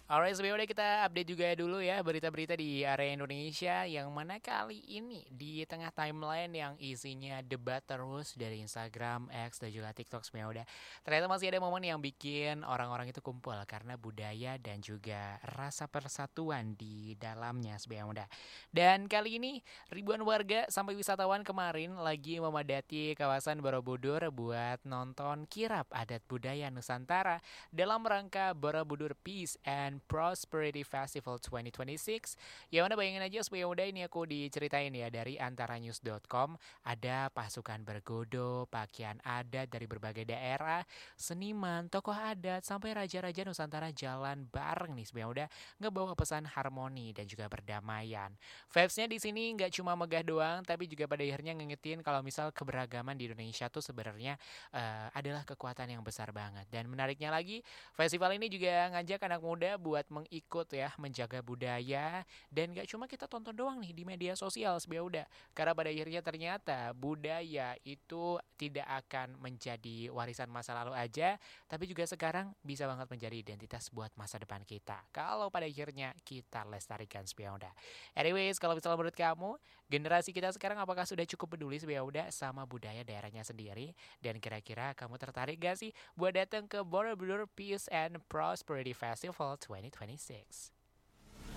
Alright, sebelumnya kita update juga dulu ya berita-berita di area Indonesia yang mana kali ini di tengah timeline yang isinya debat terus dari Instagram, X, dan juga TikTok sebenarnya udah. Ternyata masih ada momen yang bikin orang-orang itu kumpul karena budaya dan juga rasa persatuan di dalamnya sebenarnya udah. Dan kali ini ribuan warga sampai wisatawan kemarin lagi memadati kawasan Borobudur buat nonton kirap adat budaya Nusantara dalam rangka Borobudur Peace and Prosperity Festival 2026. Yang mana bayangin aja supaya udah ini aku diceritain ya dari antaranews.com. Ada pasukan bergodo, pakaian adat dari berbagai daerah, seniman, tokoh adat, sampai raja-raja Nusantara jalan bareng nih supaya udah ngebawa pesan harmoni dan juga perdamaian. Vibes-nya di sini nggak cuma megah doang, tapi juga pada akhirnya ngingetin kalau misal keberagaman di Indonesia tuh sebenarnya adalah kekuatan yang besar banget. Dan menariknya lagi, festival ini juga ngajak anak muda buat mengikut ya, menjaga budaya. Dan gak cuma kita tonton doang nih di media sosial, sebenarnya udah. Karena pada akhirnya ternyata budaya itu tidak akan menjadi warisan masa lalu aja, tapi juga sekarang bisa banget menjadi identitas buat masa depan kita. Kalau pada akhirnya kita lestarikan sebenarnya udah. Anyways, kalau misalnya menurut kamu, generasi kita sekarang apakah sudah cukup peduli sebenarnya udah sama budaya daerahnya sendiri? Dan kira-kira kamu tertarik gak sih buat datang ke Borobudur Peace and Prosperity Festival 2026?